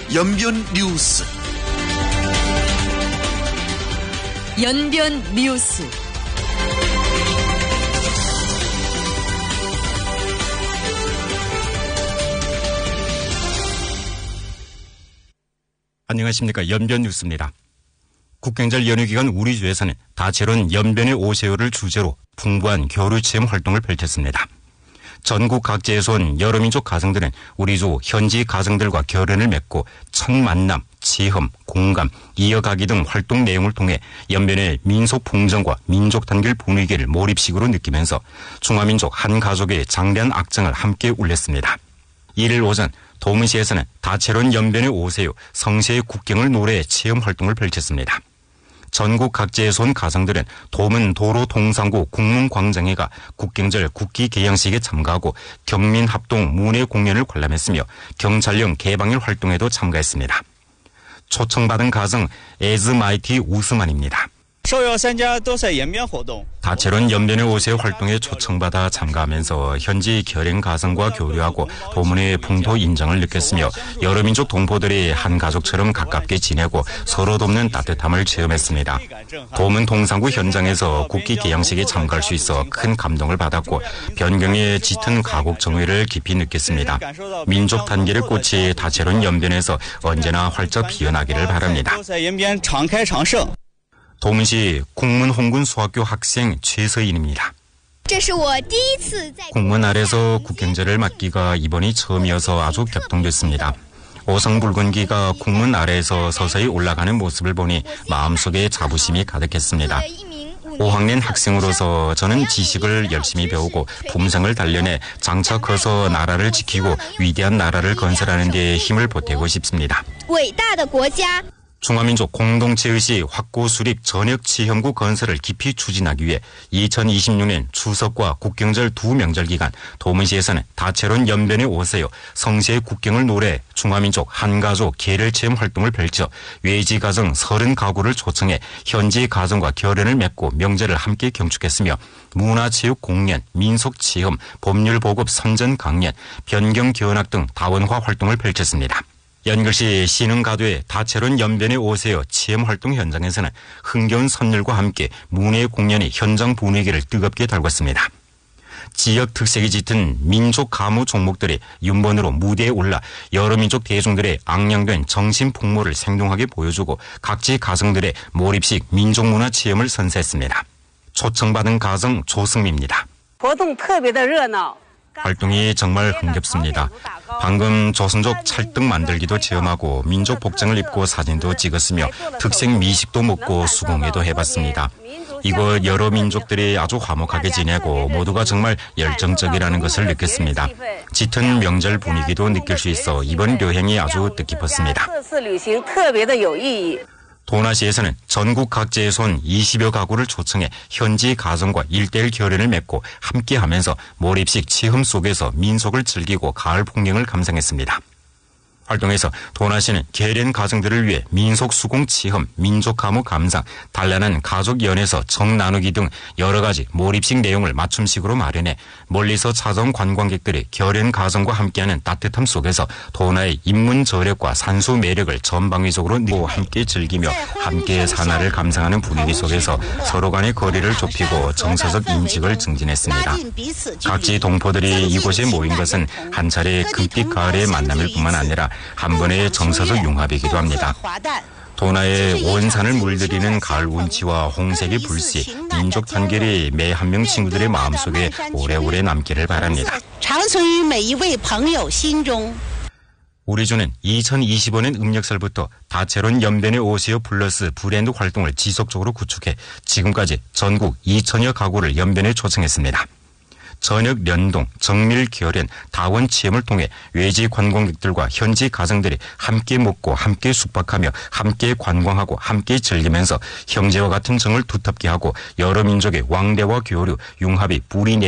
연변 뉴스. 연변 뉴스. 안녕하십니까. 연변 뉴스입니다. 국경절 연휴 기간 우리 주에서는 다채로운 연변에 오세요를 주제로 풍부한 교류 체험 활동을 펼쳤습니다. 전국 각지에서 온 여러 민족 가정들은 우리 주 현지 가정들과 결연을 맺고 첫 만남, 체험, 공감, 이어가기 등 활동 내용을 통해 연변의 민속 풍정과 민족 단결 분위기를 몰입식으로 느끼면서 중화민족 한 가족의 장대한 악장을 함께 울렸습니다. 1일 오전 도문시에서는 다채로운 연변에 오세요 성세의 국경을 노래 체험 활동을 펼쳤습니다. 전국 각지에서 온 가정들은 도문 도로 동상구 국문광장에 가 국경절 국기 개양식에 참가하고 경민합동 문예 공연을 관람했으며 경찰령 개방일 활동에도 참가했습니다. 초청받은 가정 에즈마이티 우스만입니다. 다채로운 연변에 오세요 활동에 초청받아 참가하면서 현지 결행 가정과 교류하고 도문의 풍토 인정을 느꼈으며 여러 민족 동포들이 한 가족처럼 가깝게 지내고 서로 돕는 따뜻함을 체험했습니다. 도문 동상구 현장에서 국기 개양식에 참가할 수 있어 큰 감동을 받았고 변경에 짙은 가국 정의를 깊이 느꼈습니다. 민족 단계를 꽃이 다채로운 연변에서 언제나 활짝 피어나기를 바랍니다. 도문시 국문홍군 수학교 학생 최서인입니다. 국문 아래서 국경절을 맞기가 이번이 처음이어서 아주 격동됐습니다. 오성붉은기가 국문 아래에서 서서히 올라가는 모습을 보니 마음속에 자부심이 가득했습니다. 5학년 학생으로서 저는 지식을 열심히 배우고 품성을 단련해 장차 커서 나라를 지키고 위대한 나라를 건설하는 데 힘을 보태고 싶습니다. 중화민족 공동체의식 확고 수립 전역 체험구 건설을 깊이 추진하기 위해 2026년 추석과 국경절 두 명절 기간 도문시에서는 다채로운 연변에 오세요 성세의 국경을 노래 중화민족 한가족 계렬 체험 활동을 펼쳐 외지 가정 30가구를 초청해 현지 가정과 결연을 맺고 명절을 함께 경축했으며 문화체육 공연, 민속체험, 법률보급 선전 강연, 변경견학 등 다원화 활동을 펼쳤습니다. 연글시 신흥가도의 다채로운 연변에 오세요 체험 활동 현장에서는 흥겨운 선율과 함께 문예 공연이 현장 분위기를 뜨겁게 달궜습니다. 지역 특색이 짙은 민족 가무 종목들이 윤번으로 무대에 올라 여러 민족 대중들의 앙양된 정신 풍모를 생동하게 보여주고 각지 가정들의 몰입식 민족문화 체험을 선사했습니다. 초청받은 가정 조승미입니다. 활동이 정말 흥겹습니다. 방금 조선족 찰떡 만들기도 체험하고 민족 복장을 입고 사진도 찍었으며 특색 미식도 먹고 수공예도 해봤습니다. 이곳 여러 민족들이 아주 화목하게 지내고 모두가 정말 열정적이라는 것을 느꼈습니다. 짙은 명절 분위기도 느낄 수 있어 이번 여행이 아주 뜻깊었습니다. 도나시에서는 전국 각지에서 온 20여 가구를 초청해 현지 가정과 1:1 결연을 맺고 함께하면서 몰입식 체험 속에서 민속을 즐기고 가을 풍경을 감상했습니다. 활동에서 도나시는 계련 가정들을 위해 민속 수공 체험, 민족 가무 감상, 단란한 가족 연에서 정 나누기 등 여러 가지 몰입식 내용을 맞춤식으로 마련해 멀리서 찾아온 관광객들이 계련 가정과 함께하는 따뜻함 속에서 도나의 인문 저력과 산수 매력을 전방위적으로 느끼고 함께 즐기며 함께 산하를 감상하는 분위기 속에서 서로 간의 거리를 좁히고 정서적 인식을 증진했습니다. 각지 동포들이 이곳에 모인 것은 한 차례 금빛 가을의 만남일 뿐만 아니라 한 번의 정서적 융합이기도 합니다. 도나의 온 산을 물들이는 가을 운치와 홍색의 불씨, 민족 단결이 매 한 명 친구들의 마음속에 오래오래 남기를 바랍니다. 우리 주는 2025년 음력설부터 다채로운 연변에 오세요 플러스 브랜드 활동을 지속적으로 구축해 지금까지 전국 2,000여 가구를 연변에 초청했습니다. 전역 연동, 정밀 결연, 다원 체험을 통해 외지 관광객들과 현지 가정들이 함께 먹고 함께 숙박하며 함께 관광하고 함께 즐기면서 형제와 같은 정을 두텁게 하고 여러 민족의 왕래와 교류, 융합이 뿌리